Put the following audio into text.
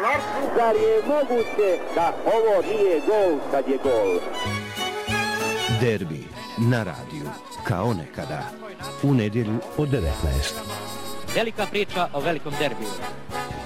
Zar je moguće da ovo nije gol kad je gol? Derbi na radiju, kao nekada, u nedjelju od 19. Velika priča o velikom derbiju.